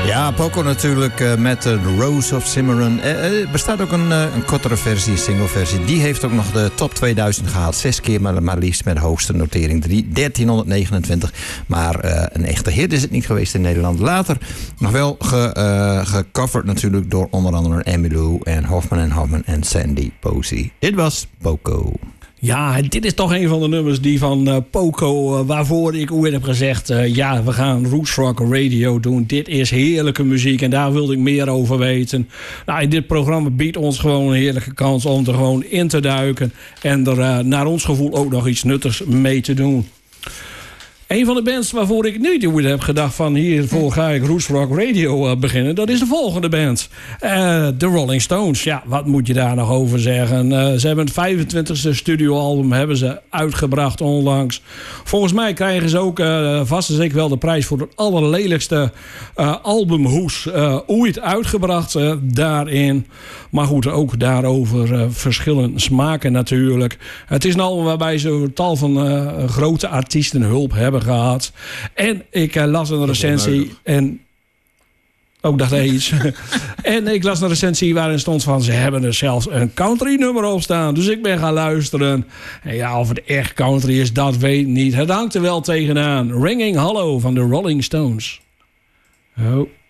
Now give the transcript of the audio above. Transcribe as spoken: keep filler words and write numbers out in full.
Ja, Poco natuurlijk uh, met uh, The Rose of Cimarron. Er uh, uh, bestaat ook een, uh, een kortere versie, single versie. Die heeft ook nog de top tweeduizend gehaald. Zes keer maar, maar liefst met de hoogste notering. dertienhonderdnegenentwintig. Maar uh, een echte hit is het niet geweest in Nederland. Later nog wel ge, uh, gecoverd natuurlijk door onder andere Emmylou en Hoffman en Hoffman en Sandy Posey. Dit was Poco. Ja, dit is toch een van de nummers die van uh, Poco, uh, waarvoor ik ooit heb gezegd, uh, ja, we gaan Roots Rock Radio doen. Dit is heerlijke muziek en daar wilde ik meer over weten. Nou, in dit programma biedt ons gewoon een heerlijke kans om er gewoon in te duiken en er uh, naar ons gevoel ook nog iets nuttigs mee te doen. Een van de bands waarvoor ik nu ooit heb gedacht van hiervoor ga ik Roots Rock Radio uh, beginnen. Dat is de volgende band. Uh, de Rolling Stones. Ja, wat moet je daar nog over zeggen? Uh, ze hebben het vijfentwintigste studioalbum hebben ze uitgebracht onlangs. Volgens mij krijgen ze ook uh, vast en zeker wel de prijs voor het allerlelijkste uh, albumhoes uh, ooit uitgebracht uh, daarin. Maar goed, ook daarover uh, verschillen smaken natuurlijk. Het is een album waarbij ze tal van uh, grote artiesten hulp hebben gehad. En ik uh, las een recensie en ook dacht hij iets. En ik las een recensie waarin stond van ze hebben er zelfs een country nummer op staan. Dus ik ben gaan luisteren. En ja, of het echt country is, dat weet ik niet. Het hangt er wel tegenaan. Ringing Hollow van de Rolling Stones. Oh.